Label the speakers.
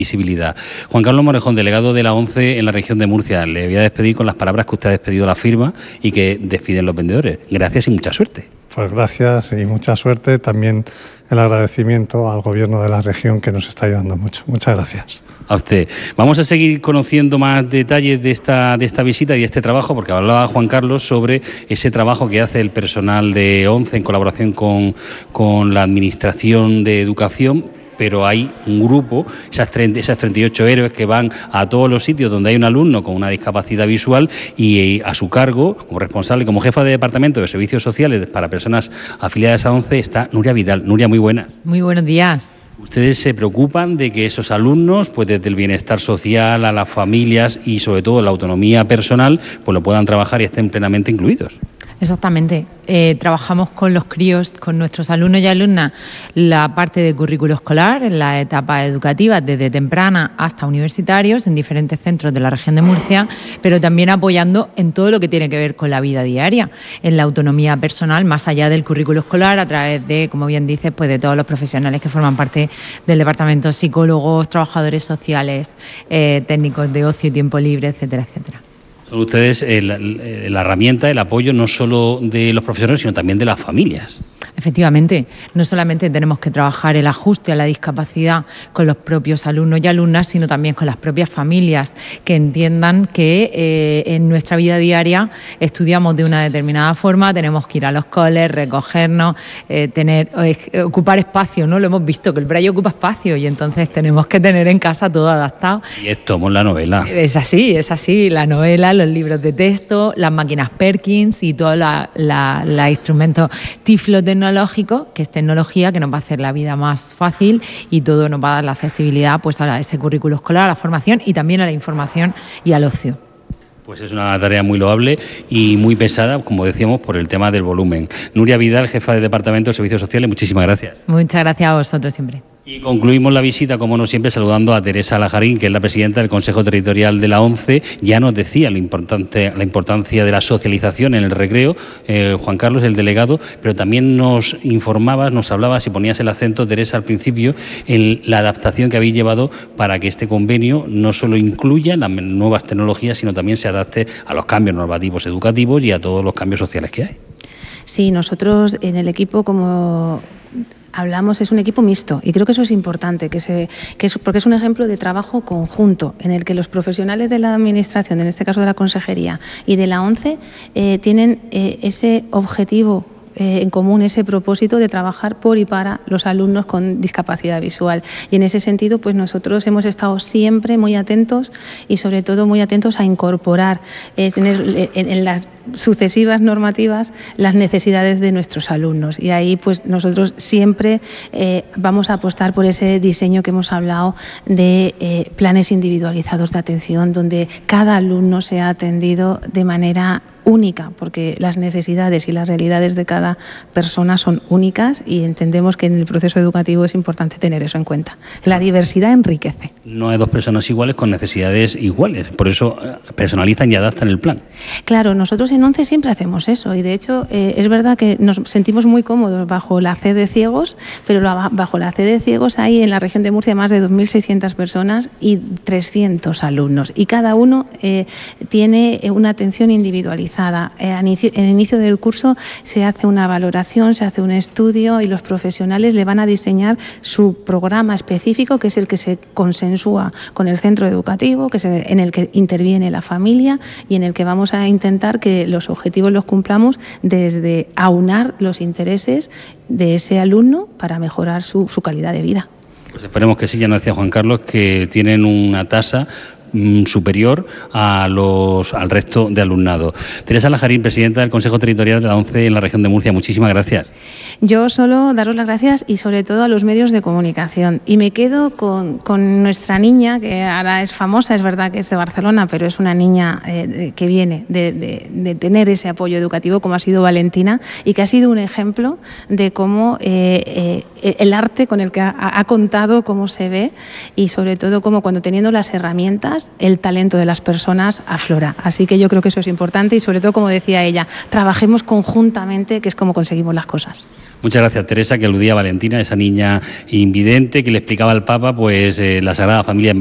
Speaker 1: visibilidad. Juan Carlos Morejón, delegado de la ONCE en la región de Murcia, le voy a despedir con las palabras que usted ha despedido la firma y que despiden los vendedores. Gracias y mucha suerte.
Speaker 2: Pues gracias y mucha suerte. También el agradecimiento al Gobierno de la región, que nos está ayudando mucho. Muchas gracias.
Speaker 1: A usted. Vamos a seguir conociendo más detalles de esta visita y de este trabajo, porque hablaba Juan Carlos sobre ese trabajo que hace el personal de ONCE en colaboración con la Administración de Educación. Pero hay un grupo, esas 38 héroes que van a todos los sitios donde hay un alumno con una discapacidad visual y a su cargo, como responsable, como jefa de Departamento de Servicios Sociales para personas afiliadas a ONCE, está Nuria Vidal. Nuria, muy buena.
Speaker 3: Muy buenos días.
Speaker 1: Ustedes se preocupan de que esos alumnos, pues desde el bienestar social a las familias y sobre todo la autonomía personal, pues lo puedan trabajar y estén plenamente incluidos.
Speaker 3: Exactamente. Trabajamos con los críos, con nuestros alumnos y alumnas, la parte de currículo escolar en la etapa educativa, desde temprana hasta universitarios, en diferentes centros de la región de Murcia, pero también apoyando en todo lo que tiene que ver con la vida diaria, en la autonomía personal, más allá del currículo escolar, a través de, como bien dices, pues de todos los profesionales que forman parte del departamento, psicólogos, trabajadores sociales, técnicos de ocio y tiempo libre, etcétera, etcétera.
Speaker 1: Son ustedes la herramienta, el apoyo no solo de los profesores, sino también de las familias.
Speaker 3: Efectivamente, no solamente tenemos que trabajar el ajuste a la discapacidad con los propios alumnos y alumnas, sino también con las propias familias, que entiendan que en nuestra vida diaria estudiamos de una determinada forma, tenemos que ir a los coles, recogernos, ocupar espacio, ¿no? Lo hemos visto, que el braille ocupa espacio y entonces tenemos que tener en casa todo adaptado.
Speaker 1: Y esto en la novela.
Speaker 3: Es así, la novela, los libros de texto, las máquinas Perkins y todos los instrumentos tiflotecnológicos, que es tecnología que nos va a hacer la vida más fácil y todo nos va a dar la accesibilidad pues a ese currículo escolar, a la formación y también a la información y al ocio.
Speaker 1: Pues es una tarea muy loable y muy pesada, como decíamos, por el tema del volumen. Nuria Vidal, jefa de Departamento de Servicios Sociales, muchísimas gracias.
Speaker 3: Muchas gracias a vosotros siempre.
Speaker 1: Y concluimos la visita, como no siempre, saludando a Teresa Lajarín, que es la presidenta del Consejo Territorial de la ONCE. Ya nos decía la importancia de la socialización en el recreo, Juan Carlos, el delegado, pero también nos informabas, nos hablabas y ponías el acento, Teresa, al principio, en la adaptación que habéis llevado para que este convenio no solo incluya las nuevas tecnologías, sino también se adapte a los cambios normativos educativos y a todos los cambios sociales que hay.
Speaker 4: Sí, nosotros en el equipo, como hablamos, es un equipo mixto y creo que eso es importante, porque es un ejemplo de trabajo conjunto en el que los profesionales de la Administración, en este caso de la Consejería y de la ONCE, tienen ese objetivo en común, ese propósito de trabajar por y para los alumnos con discapacidad visual. Y en ese sentido, pues nosotros hemos estado siempre muy atentos y sobre todo muy atentos a incorporar en las sucesivas normativas las necesidades de nuestros alumnos. Y ahí pues nosotros siempre vamos a apostar por ese diseño que hemos hablado de planes individualizados de atención, donde cada alumno sea atendido de manera única, porque las necesidades y las realidades de cada persona son únicas y entendemos que en el proceso educativo es importante tener eso en cuenta. La diversidad enriquece.
Speaker 1: No hay dos personas iguales con necesidades iguales, por eso personalizan y adaptan el plan.
Speaker 4: Claro, nosotros en ONCE siempre hacemos eso y de hecho es verdad que nos sentimos muy cómodos bajo la C de ciegos, pero bajo la C de ciegos hay en la región de Murcia más de 2.600 personas y 300 alumnos y cada uno tiene una atención individualizada. En el inicio del curso se hace una valoración, se hace un estudio y los profesionales le van a diseñar su programa específico, que es el que se consensúa con el centro educativo, en el que interviene la familia y en el que vamos a intentar que los objetivos los cumplamos desde aunar los intereses de ese alumno para mejorar su calidad de vida.
Speaker 1: Pues esperemos que sí, ya nos decía Juan Carlos, que tienen una tasa superior al resto de alumnado. Teresa Lajarín, presidenta del Consejo Territorial de la ONCE en la región de Murcia, muchísimas gracias.
Speaker 4: Yo solo daros las gracias y sobre todo a los medios de comunicación. Y me quedo con nuestra niña, que ahora es famosa, es verdad que es de Barcelona, pero es una niña que viene de tener ese apoyo educativo, como ha sido Valentina, y que ha sido un ejemplo de cómo el arte con el que ha contado, cómo se ve, y sobre todo cómo cuando teniendo las herramientas cosas, el talento de las personas aflora. Así que yo creo que eso es importante y sobre todo, como decía ella, trabajemos conjuntamente, que es como conseguimos las cosas.
Speaker 1: Muchas gracias, Teresa, que aludía a Valentina, esa niña invidente que le explicaba al Papa pues la Sagrada Familia